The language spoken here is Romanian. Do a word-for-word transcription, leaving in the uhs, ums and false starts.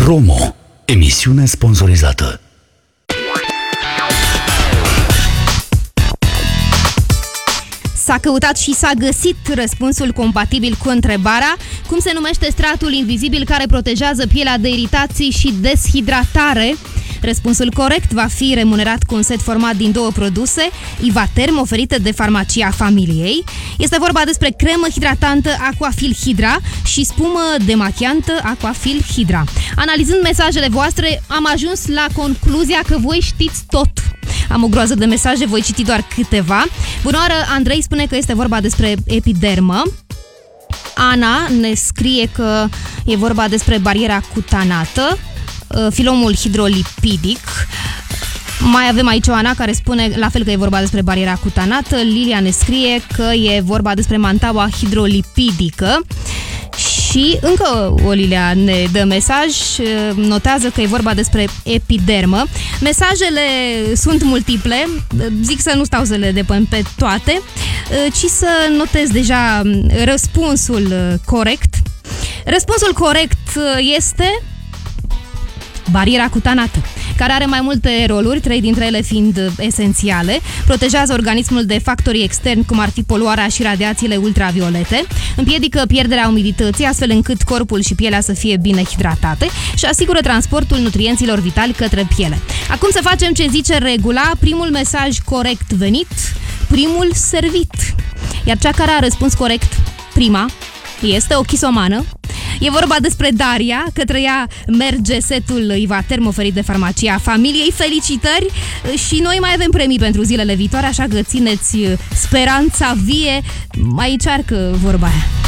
Promo. Emisiune sponsorizată. S-a căutat și s-a găsit răspunsul compatibil cu întrebarea: cum se numește stratul invizibil care protejează pielea de iritații și deshidratare? Răspunsul corect va fi remunerat cu un set format din două produse, Ivaterm, oferite de farmacia familiei. Este vorba despre cremă hidratantă Aquafil Hydra și spumă demachiantă Aquafil Hydra. Analizând mesajele voastre, am ajuns la concluzia că voi știți tot. Am o groază de mesaje, voi citi doar câteva. Bună oară, Andrei spune că este vorba despre epidermă. Ana ne scrie că e vorba despre bariera cutanată, filomul hidrolipidic. Mai avem aici o Ana care spune la fel că e vorba despre bariera cutanată. Lilia ne scrie că e vorba despre mantaua hidrolipidică. Și încă o Lilia ne dă mesaj, notează că e vorba despre epidermă. Mesajele sunt multiple, zic să nu stau să le depun pe toate, ci să notez deja răspunsul corect. Răspunsul corect este bariera cutanată, care are mai multe roluri, trei dintre ele fiind esențiale. Protejează organismul de factorii externi, cum ar fi poluarea și radiațiile ultraviolete, împiedică pierderea umidității, astfel încât corpul și pielea să fie bine hidratate și asigură transportul nutrienților vitali către piele. Acum să facem ce zice regula: primul mesaj corect venit, primul servit. Iar cea care a răspuns corect prima este o chisomană. E vorba despre Daria, către ea merge setul Ivaterm oferit de farmacia familiei. Felicitări! Și noi mai avem premii pentru zilele viitoare, așa că țineți speranța vie, mai cearcă vorba aia.